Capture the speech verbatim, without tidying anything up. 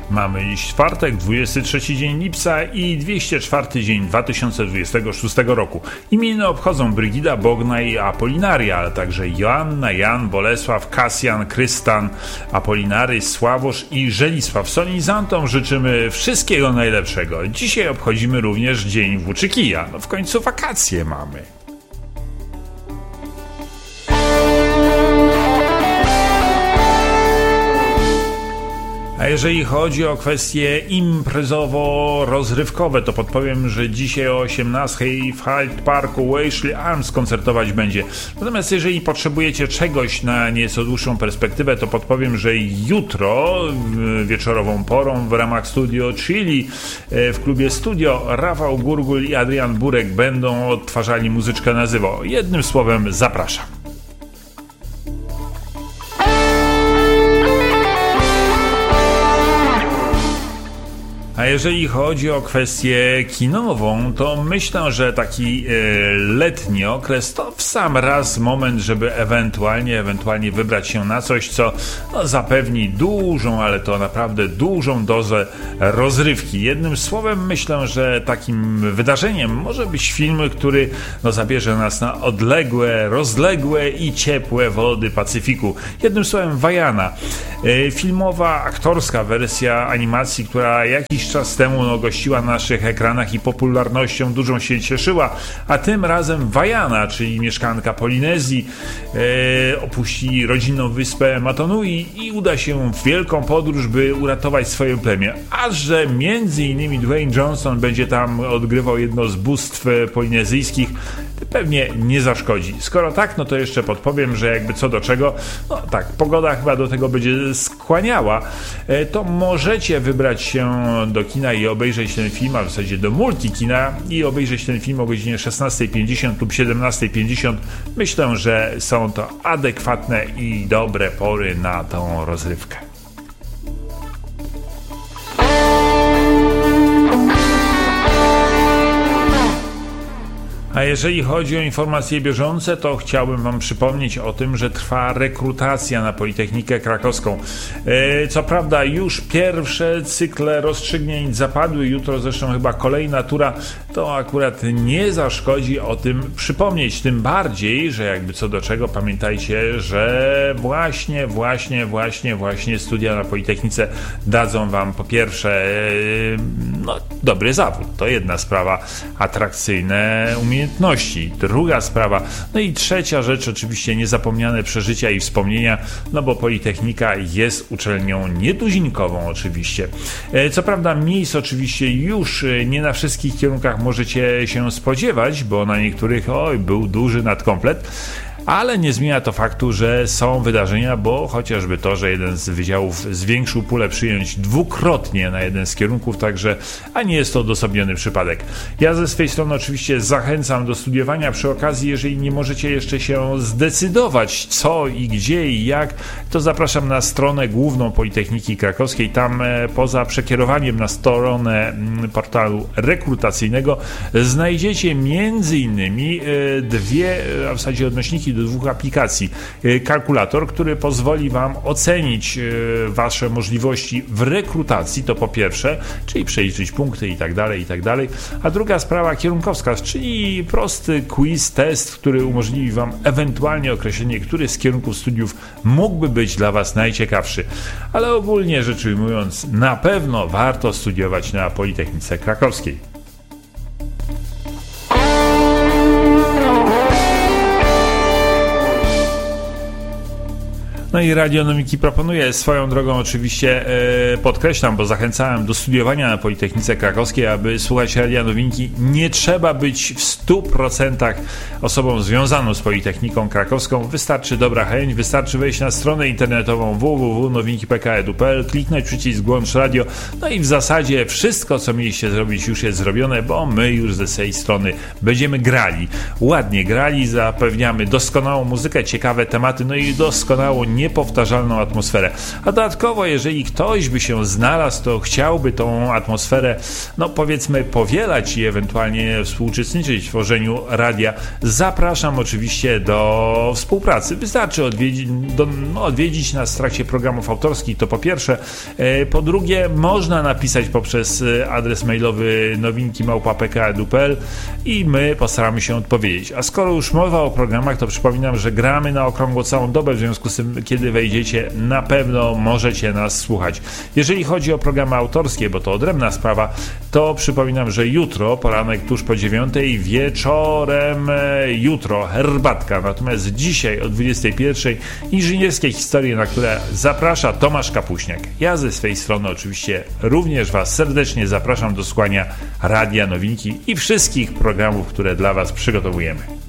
Mamy dziś czwartek, dwudziesty trzeci dzień lipca i dwieście czwarty dzień dwa tysiące dwudziestego szóstego roku. Imieniny obchodzą Brygida, Bogna i Apolinaria, ale także Joanna, Jan, Bolesław, Kasjan, Krystan, Apolinary, Sławosz i Żelisław. Solenizantom życzymy wszystkiego najlepszego. Dzisiaj obchodzimy również Dzień Włóczykija. No w końcu wakacje mamy. A jeżeli chodzi o kwestie imprezowo-rozrywkowe, to podpowiem, że dzisiaj o osiemnastej w Hyde Parku Ashley Arms koncertować będzie. Natomiast jeżeli potrzebujecie czegoś na nieco dłuższą perspektywę, to podpowiem, że jutro wieczorową porą w ramach Studio Chili w klubie Studio Rafał Gurgul i Adrian Burek będą odtwarzali muzyczkę na żywo. Jednym słowem zapraszam. A jeżeli chodzi o kwestię kinową, to myślę, że taki e, letni okres to w sam raz moment, żeby ewentualnie, ewentualnie wybrać się na coś, co no, zapewni dużą, ale to naprawdę dużą dozę rozrywki. Jednym słowem myślę, że takim wydarzeniem może być film, który no, zabierze nas na odległe, rozległe i ciepłe wody Pacyfiku. Jednym słowem Vaiana. E, filmowa, aktorska wersja animacji, która jakiś czas temu no, gościła na naszych ekranach i popularnością dużą się cieszyła, a tym razem Vaiana, czyli mieszkanka Polinezji, e, opuści rodzinną wyspę Matonui i uda się w wielką podróż, by uratować swoje plemię. A że między innymi Dwayne Johnson będzie tam odgrywał jedno z bóstw polinezyjskich, pewnie nie zaszkodzi. Skoro tak, no to jeszcze podpowiem, że jakby co do czego, no tak, pogoda chyba do tego będzie skłaniała, to możecie wybrać się do kina i obejrzeć ten film, a w zasadzie do multikina i obejrzeć ten film o godzinie szesnasta pięćdziesiąt lub siedemnasta pięćdziesiąt. Myślę, że są to adekwatne i dobre pory na tą rozrywkę. A jeżeli chodzi o informacje bieżące, to chciałbym Wam przypomnieć o tym, że trwa rekrutacja na Politechnikę Krakowską. Co prawda już pierwsze cykle rozstrzygnięć zapadły, jutro zresztą chyba kolejna tura, to akurat nie zaszkodzi o tym przypomnieć. Tym bardziej, że jakby co do czego pamiętajcie, że właśnie, właśnie, właśnie, właśnie studia na Politechnice dadzą Wam po pierwsze no, dobry zawód, to jedna sprawa, atrakcyjne umiejętności. Druga sprawa, no i trzecia rzecz, oczywiście niezapomniane przeżycia i wspomnienia, no bo Politechnika jest uczelnią nietuzinkową oczywiście. Co prawda miejsc oczywiście już nie na wszystkich kierunkach możecie się spodziewać, bo na niektórych oj, był duży nadkomplet, ale nie zmienia to faktu, że są wydarzenia, bo chociażby to, że jeden z wydziałów zwiększył pulę przyjęć dwukrotnie na jeden z kierunków, także, a nie jest to odosobniony przypadek. Ja ze swojej strony oczywiście zachęcam do studiowania. Przy okazji, jeżeli nie możecie jeszcze się zdecydować co i gdzie i jak, to zapraszam na stronę główną Politechniki Krakowskiej. Tam poza przekierowaniem na stronę portalu rekrutacyjnego znajdziecie między innymi dwie, a w zasadzie odnośniki do dwóch aplikacji. Kalkulator, który pozwoli Wam ocenić Wasze możliwości w rekrutacji, to po pierwsze, czyli przeliczyć punkty i tak dalej, i tak dalej. A druga sprawa kierunkowska, czyli prosty quiz, test, który umożliwi Wam ewentualnie określenie, który z kierunków studiów mógłby być dla Was najciekawszy. Ale ogólnie rzecz ujmując, na pewno warto studiować na Politechnice Krakowskiej. No i Radionomiki proponuje swoją drogą oczywiście e, podkreślam, bo zachęcałem do studiowania na Politechnice Krakowskiej, aby słuchać Radionomiki. Nie trzeba być w stu procentach osobą związaną z Politechniką Krakowską. Wystarczy dobra chęć, wystarczy wejść na stronę internetową w w w kropka nowinki kropka p k kropka e d u kropka p l, kliknąć przycisk włącz radio, no i w zasadzie wszystko, co mieliście zrobić, już jest zrobione, bo my już ze tej strony będziemy grali. Ładnie grali, zapewniamy doskonałą muzykę, ciekawe tematy, no i doskonałą niepowtarzalną atmosferę. A dodatkowo, jeżeli ktoś by się znalazł, to chciałby tą atmosferę, no powiedzmy, powielać i ewentualnie współuczestniczyć w tworzeniu radia, zapraszam oczywiście do współpracy. Wystarczy odwiedzić, do, no, odwiedzić nas w trakcie programów autorskich, to po pierwsze. Po drugie, można napisać poprzez adres mailowy nowinki małpa p k kropka e d u kropka p l i my postaramy się odpowiedzieć. A skoro już mowa o programach, to przypominam, że gramy na okrągło całą dobę, w związku z tym, kiedy wejdziecie, na pewno możecie nas słuchać. Jeżeli chodzi o programy autorskie, bo to odrębna sprawa, to przypominam, że jutro, poranek tuż po dziewiątej, wieczorem jutro herbatka, natomiast dzisiaj o dwudziestej pierwszej inżynierskie historie, na które zaprasza Tomasz Kapuśniak. Ja ze swej strony oczywiście również Was serdecznie zapraszam do słuchania Radia Nowinki i wszystkich programów, które dla Was przygotowujemy.